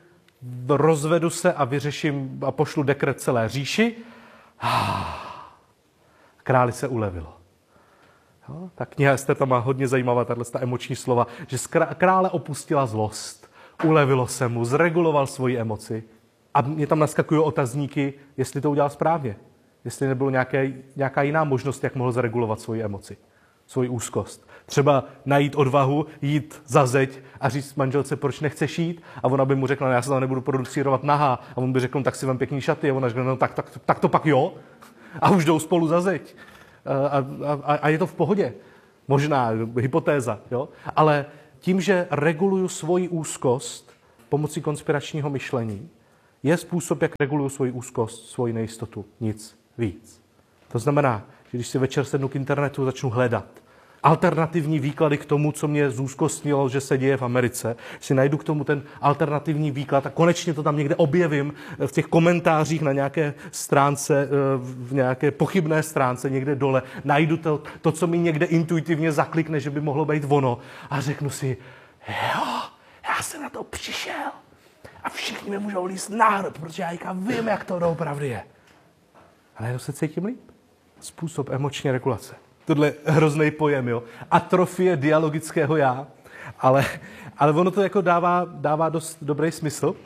rozvedu se a vyřeším a pošlu dekret celé říši. Králi se ulevilo. Jo? Ta kniha Ester tam má hodně zajímavá tato emoční slova, že krále opustila zlost, ulevilo se mu, zreguloval svoji emoci a mě tam naskakují otazníky, jestli to udělal správně. Jestli nebylo nějaké, nějaká jiná možnost, jak mohl zregulovat svoji emoci, svoji úzkost. Třeba najít odvahu, jít za zeď a říct manželce, proč nechceš jít? A ona by mu řekla, no, já se tam nebudu producírovat nahá. A on by řekl, no, tak si vem pěkný šaty. A ona řekla, no tak, tak, tak to pak jo. A už jdou spolu za zeď. A, a, a je to v pohodě. Možná, hypotéza. Jo? Ale tím, že reguluju svoji úzkost pomocí konspiračního myšlení, je způsob, jak reguluju svoji úzkost, svoji nejistotu. Nic víc. To znamená, že když si večer sednu k internetu, začnu hledat alternativní výklady k tomu, co mě zúzkostnilo, že se děje v Americe, si najdu k tomu ten alternativní výklad a konečně to tam někde objevím v těch komentářích na nějaké stránce, v nějaké pochybné stránce někde dole, najdu to, to co mi někde intuitivně zaklikne, že by mohlo být ono a řeknu si, jo, já jsem na to přišel a všichni mi můžou líst na hrb, protože já vím, jak to doopravdy je. A najednou se cítím líp. Způsob emoční regulace. Tohle je hrozný pojem, jo. Atrofie dialogického já. Ale, ale ono to jako dává, dává dost dobrý smysl. Uh,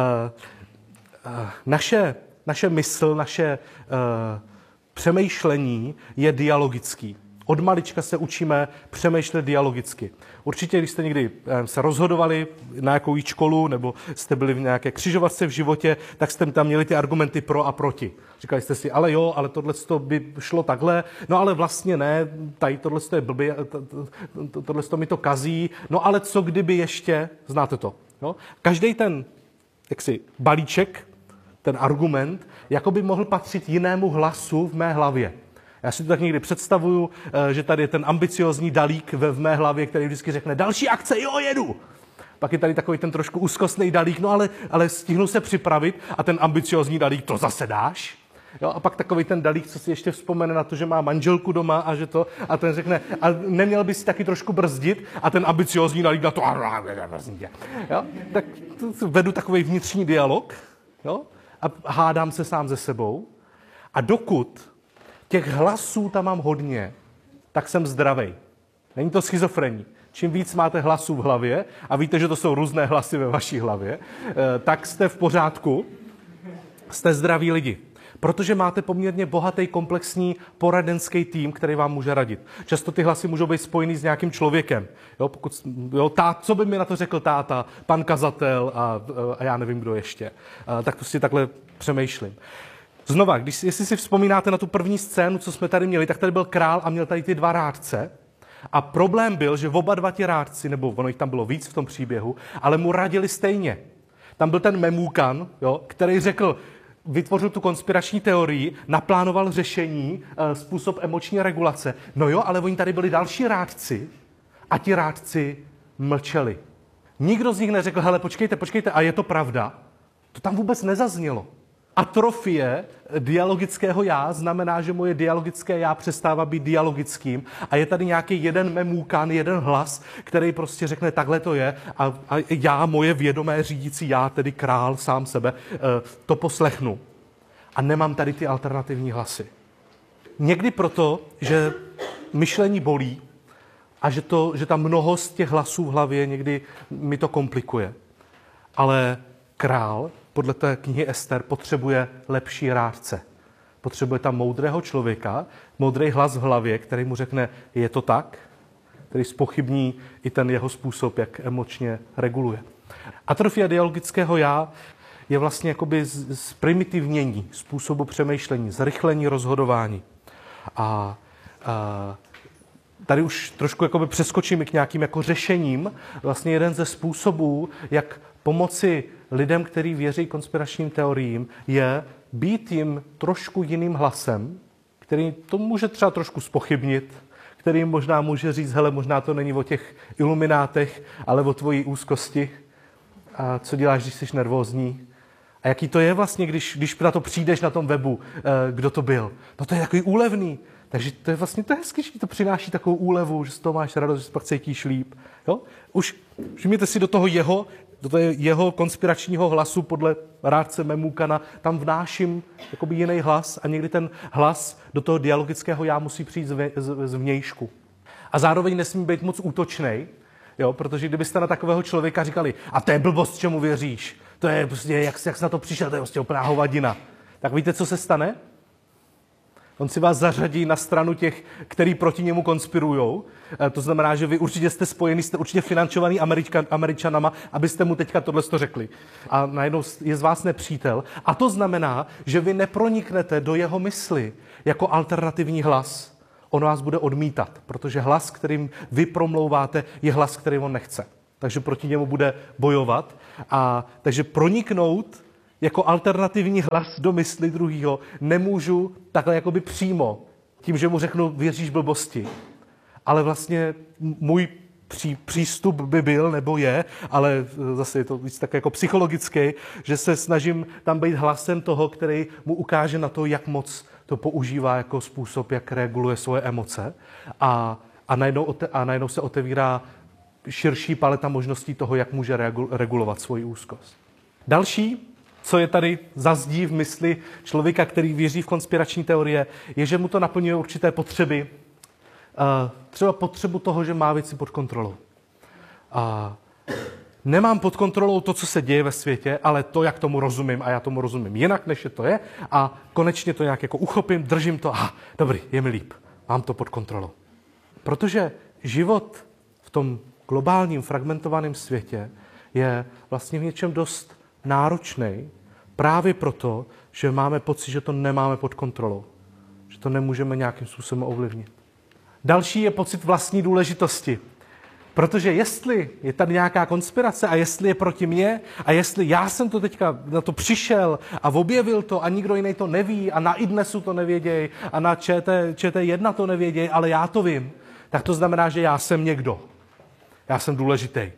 uh, naše, naše mysl, naše uh, přemýšlení je dialogický. Od malička se učíme přemýšlet dialogicky. Určitě, když jste někdy se rozhodovali na jakou jít školu, nebo jste byli v nějaké křižovatce v životě, tak jste tam měli ty argumenty pro a proti. Říkali jste si, ale jo, ale tohle by šlo takhle, no ale vlastně ne, tady tohle je blbě, tohle mi to kazí, no ale co kdyby ještě, znáte to. No? Každý ten jaksi, balíček, ten argument, jako by mohl patřit jinému hlasu v mé hlavě. Já si to tak někdy představuju, že tady je ten ambiciozní Dalík ve v mé hlavě, který vždycky řekne, další akce, jo, jedu. pak je tady takový ten trošku úzkostný dalík, no ale, ale stihnu se připravit a ten ambiciozní dalík, to zase dáš. Jo, a pak takový ten dalík, co si ještě vzpomene na to, že má manželku doma a že to, a ten řekne, a neměl by si taky trošku brzdit, a ten ambiciozní dalík na to, a jo, tak vedu takový vnitřní dialog, jo, a hádám se sám se sebou. A dokud těch hlasů tam mám hodně, tak jsem zdravej. Není to schizofrení. Čím víc máte hlasů v hlavě, a víte, že to jsou různé hlasy ve vaší hlavě, tak jste v pořádku, jste zdraví lidi. Protože máte poměrně bohatý, komplexní poradenský tým, který vám může radit. Často ty hlasy můžou být spojený s nějakým člověkem. Jo, pokud, jo, tá, co by mi na to řekl táta, pan kazatel a, a já nevím, kdo ještě. A, tak prostě takhle přemýšlím. Znova, když, jestli si vzpomínáte na tu první scénu, co jsme tady měli, tak tady byl král a měl tady ty dva rádce. A problém byl, že oba dva ti rádci, nebo ono jich tam bylo víc v tom příběhu, ale mu radili stejně. Tam byl ten Memúkan, jo, který řekl, vytvořil tu konspirační teorii, naplánoval řešení, způsob emoční regulace. No jo, ale oni tady byli další rádci a ti rádci mlčeli. Nikdo z nich neřekl, hele, počkejte, počkejte, a je to pravda? To tam vůbec nezaznělo. Atrofie dialogického já znamená, že moje dialogické já přestává být dialogickým a je tady nějaký jeden Memúkan, jeden hlas, který prostě řekne, takhle to je a, a já, moje vědomé řídící já, tedy král sám sebe, to poslechnu. A nemám tady ty alternativní hlasy. Někdy proto, že myšlení bolí a že, to, že ta mnohost těch hlasů v hlavě někdy mi to komplikuje. Ale král podle té knihy Ester potřebuje lepší rádce. Potřebuje tam moudrého člověka, moudrý hlas v hlavě, který mu řekne, je to tak, který zpochybní i ten jeho způsob, jak emočně reguluje. Atrofie dialogického já je vlastně jakoby zprimitivnění způsobu přemýšlení, zrychlení rozhodování. A, a tady už trošku jakoby přeskočím k nějakým jako řešením. Vlastně jeden ze způsobů, jak pomoci lidem, kteří věří konspiračním teoriím, je být jim trošku jiným hlasem, který to může třeba trošku zpochybnit, který jim možná může říct, hele, možná to není o těch iluminátech, ale o tvojí úzkosti. A co děláš, když jsi nervózní? A jaký to je vlastně, když, když na to přijdeš na tom webu, kdo to byl? No to je takový úlevný. Takže to je vlastně to je hezky, že to přináší takovou úlevu, že z toho máš radost, že se pak cítíš líp. Jo? Už všimněte si do toho jeho, do toho jeho konspiračního hlasu podle rádce Memúkana, tam vnáším jakoby jiný hlas a někdy ten hlas do toho dialogického já musí přijít z, z, z vnějšku. A zároveň nesmí být moc útočnej, jo? Protože kdybyste na takového člověka říkali, a to je blbost, čemu věříš, to je prostě, jak, jak jsi na to přišel, to je prostě úplná hovadina. Tak víte, co se stane? On si vás zařadí na stranu těch, který proti němu konspirujou. To znamená, že vy určitě jste spojení, jste určitě financovaný Američan, Američanama, abyste mu teďka tohle řekli. A najednou je z vás nepřítel. A to znamená, že vy neproniknete do jeho mysli jako alternativní hlas. On vás bude odmítat, protože hlas, kterým vy promlouváte, je hlas, který on nechce. Takže proti němu bude bojovat. A takže proniknout jako alternativní hlas do mysli druhýho nemůžu takhle jakoby přímo, tím, že mu řeknu, věříš blbosti. Ale vlastně můj pří, přístup by byl, nebo je, ale zase je to víc tak jako psychologický, že se snažím tam být hlasem toho, který mu ukáže na to, jak moc to používá jako způsob, jak reguluje svoje emoce. A, a, najednou, a najednou se otevírá širší paleta možností toho, jak může regulovat svoji úzkost. Další, co je tady zazdí v mysli člověka, který věří v konspirační teorie, je, že mu to naplňuje určité potřeby. Třeba potřebu toho, že má věci pod kontrolou. A nemám pod kontrolou to, co se děje ve světě, ale to, jak tomu rozumím, a já tomu rozumím jinak, než je to je, a konečně to nějak jako uchopím, držím to, aha, dobrý, je mi líp, mám to pod kontrolou. Protože život v tom globálním fragmentovaném světě je vlastně v něčem dost náročný, právě proto, že máme pocit, že to nemáme pod kontrolou. Že to nemůžeme nějakým způsobem ovlivnit. Další je pocit vlastní důležitosti. Protože jestli je tady nějaká konspirace a jestli je proti mně a jestli já jsem to teďka na to přišel a objevil to a nikdo jiný to neví a na iDnesu to nevěděj a na ČT jedna to nevěděj, ale já to vím, tak to znamená, že já jsem někdo. Já jsem důležitý.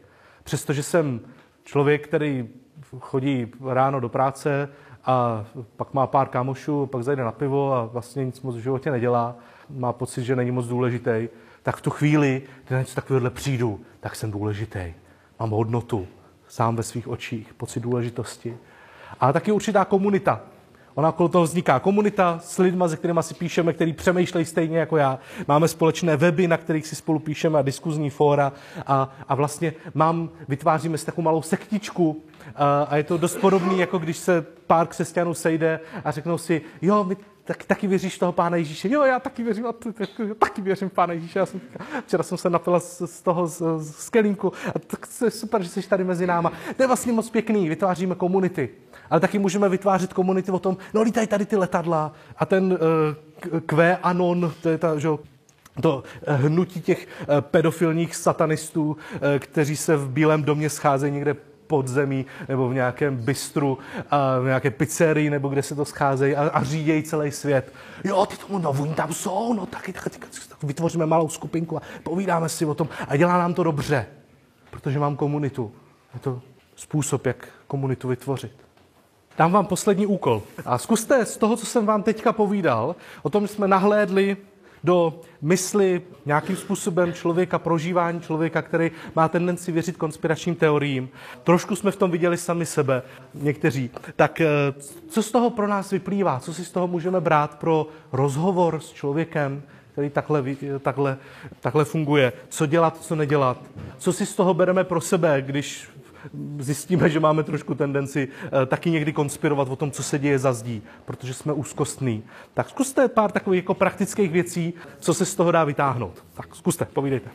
Přestože jsem člověk, který chodí ráno do práce a pak má pár kámošů, pak zajde na pivo a vlastně nic moc v životě nedělá, má pocit, že není moc důležitý, tak v tu chvíli, kdy na něco takového přijdu, tak jsem důležitý. Mám hodnotu, sám ve svých očích, pocit důležitosti. Ale taky určitá komunita. Ona okolo toho vzniká komunita s lidma, se kterými si píšeme, který přemýšlejí stejně jako já. Máme společné weby, na kterých si spolu píšeme a diskuzní fóra a, a vlastně mám, vytváříme si takovou malou sektičku a, a je to dost podobný, jako když se pár křesťanů sejde a řeknou si, jo, my tak, taky věříš toho Pána Ježíše? Jo, já taky věřím, a t- t- taky věřím v Pána Ježíše. Já jsem, včera jsem se napila z, z toho z, z kelímku a tak je super, že jsi tady mezi náma. To je vlastně moc pěkný, vytváříme komunity. Ale taky můžeme vytvářet komunity o tom, no lítají tady ty letadla a ten uh, QAnon, to je ta, že, to hnutí těch uh, pedofilních satanistů, uh, kteří se v Bílém domě scházejí někde pod zemí nebo v nějakém bistru, a v nějaké pizzerii, nebo kde se to scházejí a, a řídějí celý svět. Jo, ty tomu, no, oni tam jsou, no taky, taky, taky, taky vytvoříme malou skupinku a povídáme si o tom a dělá nám to dobře, protože mám komunitu. Je to způsob, jak komunitu vytvořit. Dám vám poslední úkol. A zkuste z toho, co jsem vám teďka povídal, o tom, že jsme nahlédli do mysli nějakým způsobem člověka, prožívání člověka, který má tendenci věřit konspiračním teoriím. Trošku jsme v tom viděli sami sebe, někteří. Tak co z toho pro nás vyplývá? Co si z toho můžeme brát pro rozhovor s člověkem, který takhle, takhle, takhle funguje? Co dělat, co nedělat? Co si z toho bereme pro sebe, když zjistíme, že máme trošku tendenci eh, taky někdy konspirovat o tom, co se děje za zdí, protože jsme úzkostní. Tak zkuste pár takových jako praktických věcí, co se z toho dá vytáhnout. Tak zkuste, povídejte.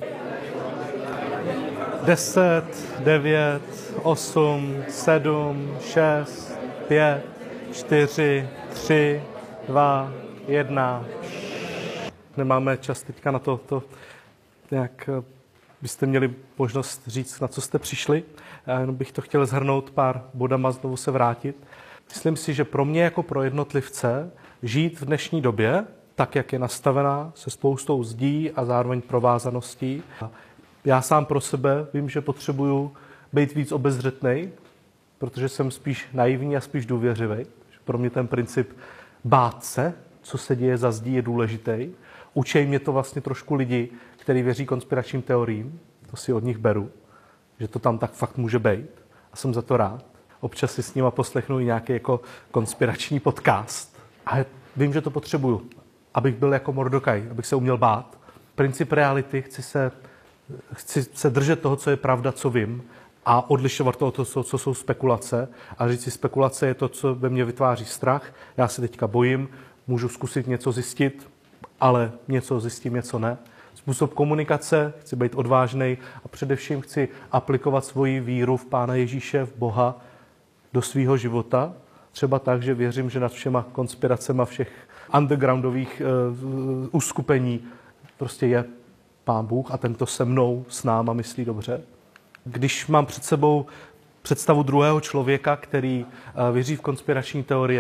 Deset, devět, osm, sedm, šest, pět, čtyři, tři, dva, jedna. Nemáme čas teďka na to, to nějak byste měli možnost říct, na co jste přišli. Já jenom bych to chtěl shrnout pár bodama, znovu se vrátit. Myslím si, že pro mě jako pro jednotlivce žít v dnešní době, tak, jak je nastavená, se spoustou zdí a zároveň provázaností. Já sám pro sebe vím, že potřebuju být víc obezřetnej, protože jsem spíš naivní a spíš důvěřivý. Pro mě ten princip bát se, co se děje za zdí, je důležitý. Učej mě to vlastně trošku lidi, kteří věří konspiračním teoriím. To si od nich beru, že to tam tak fakt může být. A jsem za to rád. Občas si s nima poslechnu i nějaký jako konspirační podcast. A vím, že to potřebuju, abych byl jako Mordokaj, abych se uměl bát. Princip reality, chci se, chci se držet toho, co je pravda, co vím, a odlišovat toho, co, co jsou spekulace. A říct si, spekulace je to, co ve mně vytváří strach. Já se teďka bojím, můžu zkusit něco zjistit, ale něco zjistím, něco ne. Způsob komunikace, chci být odvážnej a především chci aplikovat svoji víru v Pána Ježíše, v Boha, do svého života. Třeba tak, že věřím, že nad všema konspiracema všech undergroundových uh, uskupení prostě je Pán Bůh a tento se mnou, s náma myslí dobře. Když mám před sebou představu druhého člověka, který uh, věří v konspirační teorie,